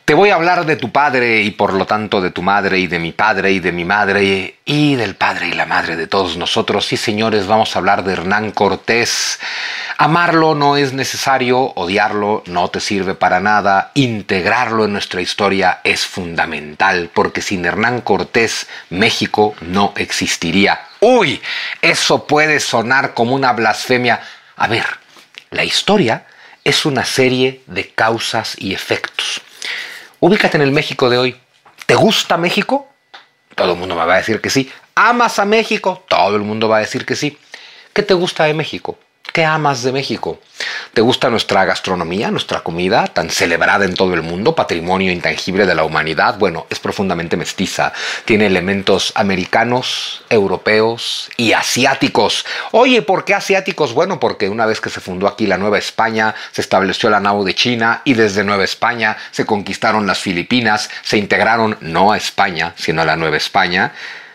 Te voy a hablar de tu padre y por lo tanto de tu madre y de mi padre y de mi madre y del padre y la madre de todos nosotros. Sí, señores, vamos a hablar de Hernán Cortés. Amarlo no es necesario, odiarlo no te sirve para nada, integrarlo en nuestra historia es fundamental, porque sin Hernán Cortés México no existiría. ¡Uy! Eso puede sonar como una blasfemia. A ver, la historia es una serie de causas y efectos. Ubícate en el México de hoy. ¿Te gusta México? Todo el mundo me va a decir que sí. ¿Amas a México? Todo el mundo va a decir que sí. ¿Qué te gusta de México? ¿Qué amas de México? ¿Te gusta nuestra gastronomía, nuestra comida, tan celebrada en todo el mundo, patrimonio intangible de la humanidad? Bueno, es profundamente mestiza. Tiene elementos americanos, europeos y asiáticos. Oye, ¿por qué asiáticos? Bueno, porque una vez que se fundó aquí la Nueva España, se estableció la nao de China y desde Nueva España se conquistaron las Filipinas, se integraron no a España, sino a la Nueva España.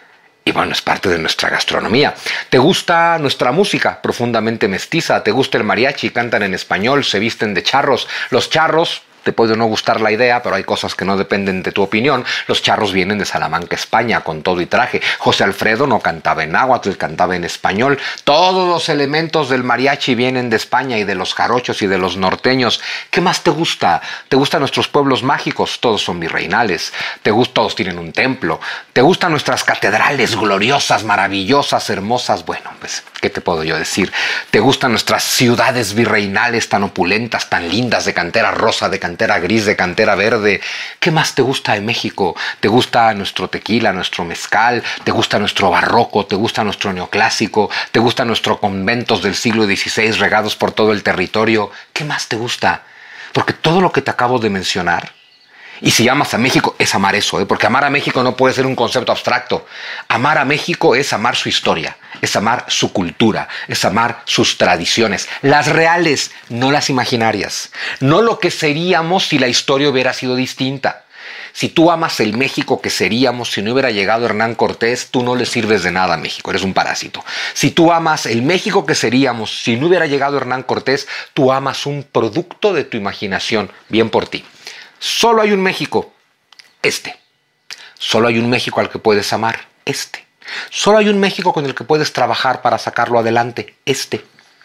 Y bueno, es parte de nuestra gastronomía. ¿Te gusta nuestra música? Profundamente mestiza. ¿Te gusta el mariachi? Cantan en español, se visten de charros. Los charros, te puede no gustar la idea, pero hay cosas que no dependen de tu opinión. Los charros vienen de Salamanca, España, con todo y traje. José Alfredo no cantaba en náhuatl, cantaba en español. Todos los elementos del mariachi vienen de España y de los jarochos y de los norteños. ¿Qué más te gusta? ¿Te gustan nuestros pueblos mágicos? Todos son virreinales. Todos tienen un templo. ¿Te gustan nuestras catedrales gloriosas, maravillosas, hermosas? Bueno, pues, ¿qué te puedo yo decir? ¿Te gustan nuestras ciudades virreinales tan opulentas, tan lindas, de cantera rosa, de cantera gris, de cantera verde? ¿Qué más te gusta de México? ¿Te gusta nuestro tequila, nuestro mezcal? ¿Te gusta nuestro barroco? ¿Te gusta nuestro neoclásico? ¿Te gustan nuestros conventos del siglo XVI regados por todo el territorio? ¿Qué más te gusta? Porque todo lo que te acabo de mencionar, y si amas a México, es amar eso, porque amar a México no puede ser un concepto abstracto. Amar a México es amar su historia, es amar su cultura, es amar sus tradiciones, las reales, no las imaginarias. No lo que seríamos si la historia hubiera sido distinta. Si tú amas el México que seríamos si no hubiera llegado Hernán Cortés, tú no le sirves de nada a México, eres un parásito. Si tú amas el México que seríamos si no hubiera llegado Hernán Cortés, tú amas un producto de tu imaginación, bien por ti. Solo hay un México, este. Solo hay un México al que puedes amar, este. Solo hay un México con el que puedes trabajar para sacarlo adelante, este.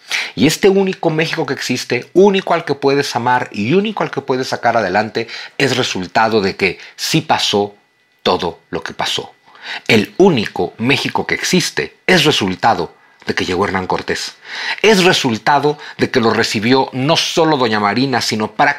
Y este único México que existe, único al que puedes amar y único al que puedes sacar adelante, es resultado de que sí pasó todo lo que pasó. El único México que existe es resultado de que llegó Hernán Cortés. Es resultado de que lo recibió no solo doña Marina, sino prácticamente